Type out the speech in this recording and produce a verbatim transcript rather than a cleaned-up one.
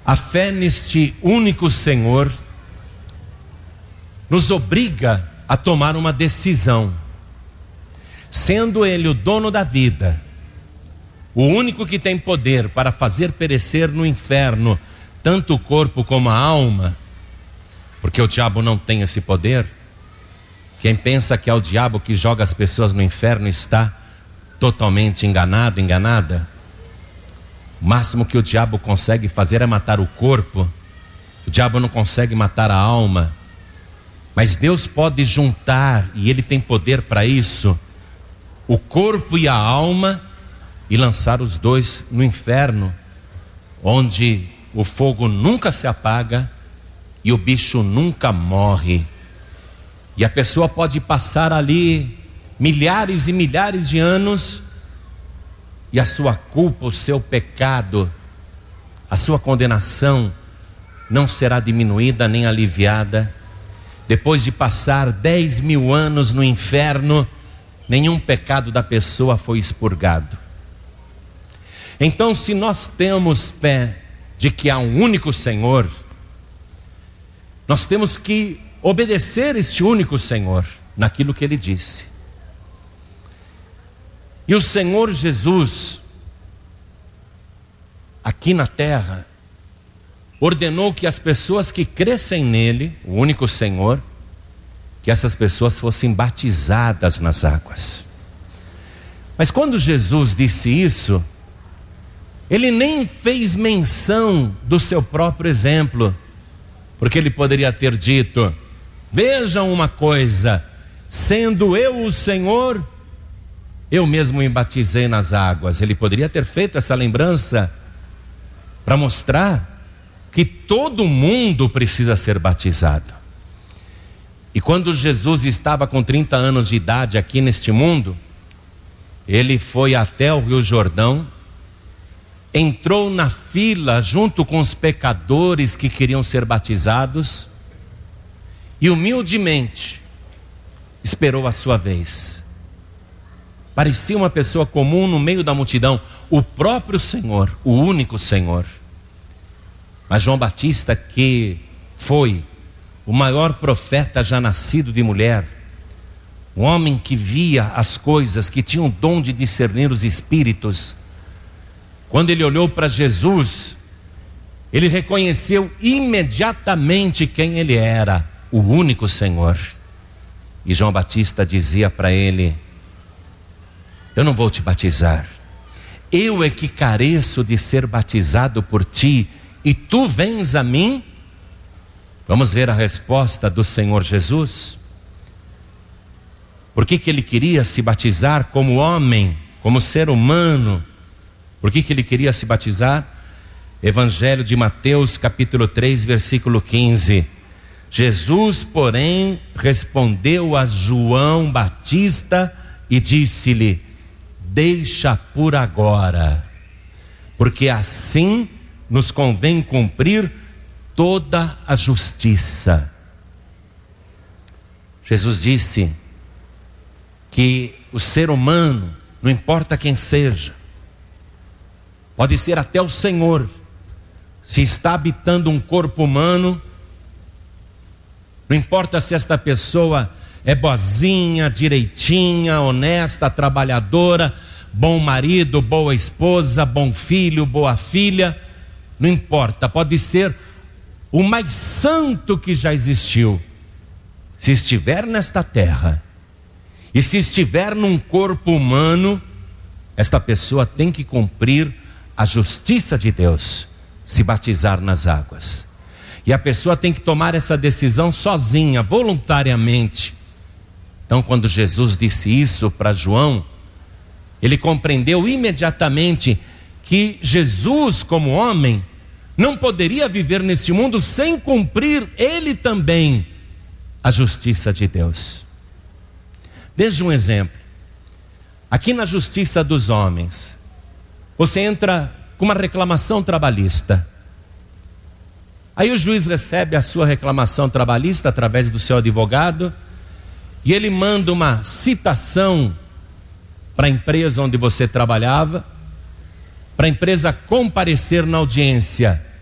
A fé neste único Senhor nos obriga a tomar uma decisão. Sendo Ele o dono da vida, o único que tem poder para fazer perecer no inferno tanto o corpo como a alma, porque o diabo não tem esse poder. Quem pensa que é o diabo que joga as pessoas no inferno está totalmente enganado, enganada. O máximo que o diabo consegue fazer é matar o corpo. O diabo não consegue matar a alma. Mas Deus pode juntar, e Ele tem poder para isso, o corpo e a alma, e lançar os dois no inferno, onde o fogo nunca se apaga e o bicho nunca morre. E a pessoa pode passar ali milhares e milhares de anos, e a sua culpa, o seu pecado, a sua condenação não será diminuída nem aliviada. Depois de passar dez mil anos no inferno, nenhum pecado da pessoa foi expurgado. Então, se nós temos fé de que há um único Senhor, nós temos que obedecer este único Senhor naquilo que Ele disse. E o Senhor Jesus, aqui na terra, ordenou que as pessoas que crescem nele, o único Senhor, que essas pessoas fossem batizadas nas águas. Mas quando Jesus disse isso, Ele nem fez menção do seu próprio exemplo, porque Ele poderia ter dito: vejam uma coisa, sendo eu o Senhor, eu mesmo me batizei nas águas. Ele poderia ter feito essa lembrança para mostrar que todo mundo precisa ser batizado. E quando Jesus estava com trinta anos de idade aqui neste mundo, Ele foi até o Rio Jordão, entrou na fila junto com os pecadores que queriam ser batizados e humildemente esperou a sua vez. Parecia uma pessoa comum no meio da multidão, o próprio Senhor, o único Senhor. Mas João Batista, que foi o maior profeta já nascido de mulher, um homem que via as coisas, que tinha o dom de discernir os espíritos, quando ele olhou para Jesus, ele reconheceu imediatamente quem ele era, o único Senhor. E João Batista dizia para ele: eu não vou te batizar, eu é que careço de ser batizado por ti, e tu vens a mim? Vamos ver a resposta do Senhor Jesus. Por que que Ele queria se batizar como homem, como ser humano? Por que que Ele queria se batizar? Evangelho de Mateus capítulo três, versículo quinze. Jesus, porém, respondeu a João Batista e disse-lhe: deixa por agora, porque assim nos convém cumprir toda a justiça. Jesus disse que o ser humano, não importa quem seja, pode ser até o Senhor, se está habitando um corpo humano, não importa se esta pessoa é boazinha, direitinha, honesta, trabalhadora, bom marido, boa esposa, bom filho, boa filha, não importa, pode ser o mais santo que já existiu. Se estiver nesta terra, e se estiver num corpo humano, esta pessoa tem que cumprir a justiça de Deus, se batizar nas águas. E a pessoa tem que tomar essa decisão sozinha, voluntariamente. Então, quando Jesus disse isso para João, ele compreendeu imediatamente que Jesus, como homem, não poderia viver neste mundo sem cumprir ele também a justiça de Deus. Veja um exemplo. Aqui na justiça dos homens, você entra com uma reclamação trabalhista. Aí o juiz recebe a sua reclamação trabalhista através do seu advogado, e ele manda uma citação para a empresa onde você trabalhava, para a empresa comparecer na audiência.